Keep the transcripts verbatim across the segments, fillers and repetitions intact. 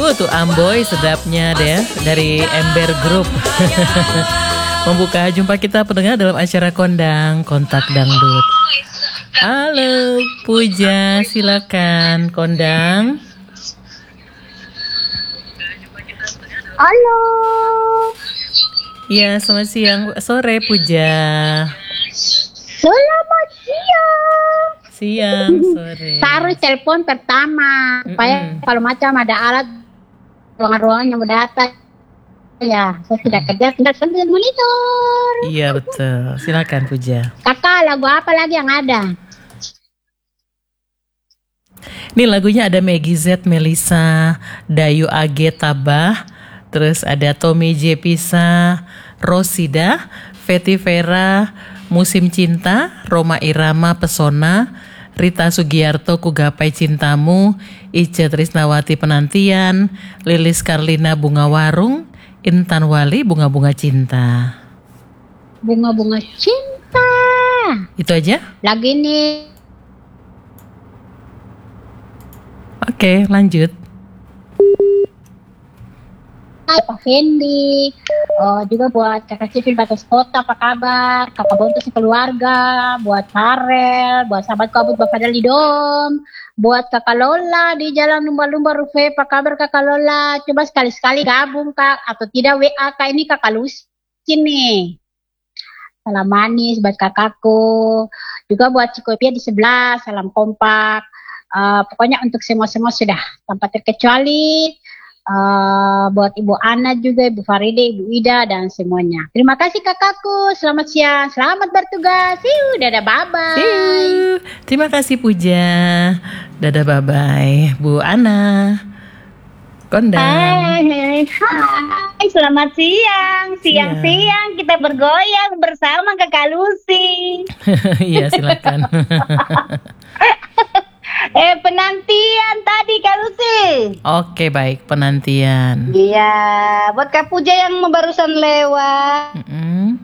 Uh, tuh Amboy sedapnya deh dari Ember Group. Membuka jumpa kita pendengar dalam acara Kondang Kontak Dangdut. Halo Puja, silakan Kondang. Halo. Ya, selamat siang, sore Puja. Selamat siang. Siang, sore. Taruh telepon pertama supaya Mm-mm. kalau macam ada alat ruangan-ruangan yang berdata. Ya, saya sudah kerja tinggal sambil monitor. Iya betul, silakan Puja. Kakak, lagu apa lagi yang ada? Ini lagunya ada Maggie Z, Melisa, Dayu Age Tabah, terus ada Tommy J Pisa, Rosida, Feti Vera, Musim Cinta, Roma Irama Pesona, Rita Sugiarto Kugapai Cintamu, Ica Trisnawati Penantian, Lilis Karlina Bunga Warung, Intan Wali Bunga-Bunga Cinta. Bunga-bunga cinta. Itu aja? Lagu ini. Oke, lanjut. Pak Fendi, oh, juga buat kakak Civil Batas Kota, apa kabar? Kakak Bonto sekeluarga, buat Farel, buat sahabat kabut Bapak Fadal di Dom, buat kakak Lola di Jalan Lumba-Lumba Rufe, apa kabar kakak Lola? Coba sekali-sekali gabung kak, atau tidak W A kak, ini kakak Lucy nih. Salam manis buat kakakku, juga buat Cikopia di sebelah, salam kompak. Uh, pokoknya untuk semua-semua sudah tanpa terkecuali. Uh, buat Ibu Ana juga, Ibu Faride, Ibu Ida, dan semuanya. Terima kasih kakakku, selamat siang, selamat bertugas. Siu, dadah, bye-bye. Siu. Terima kasih Puja. Dadah, bye-bye Bu Ana. Kondang. Hai, hai, selamat siang. Siang-siang kita bergoyang bersama Kakak Lucy. Iya, silakan. Eh, penantian tadi Kak Lucy. Oke, baik, penantian. Iya, buat Kak Puja yang barusan lewat. Mm-mm.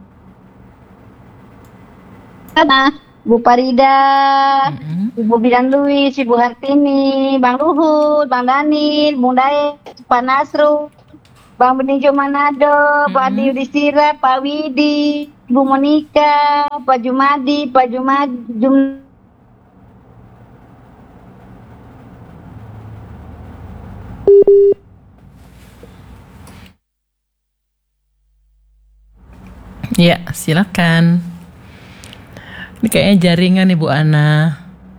Nah, Bu Parida, Mm-mm. Ibu Bidan Luis, Ibu Hartini, Bang Luhut, Bang Danil, Bung Dae, Pak Nasru, Bang Beninjo Manado, Pak Adi Yudhistira, Pak Widi, Ibu Monika, Pak Jumadi, Pak Jumadi, Jum Ya, silakan. Ini kayaknya jaringan nih Bu Ana.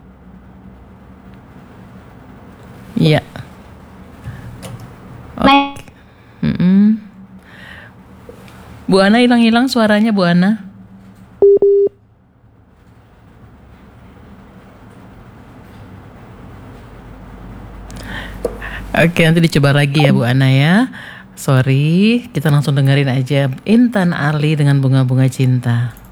Iya. Nah, Mm-mm. Bu Ana hilang-hilang suaranya Bu Ana. Oke, nanti dicoba lagi ya Bu Ana ya. Sorry, kita langsung dengerin aja Intan Ali dengan Bunga-Bunga Cinta.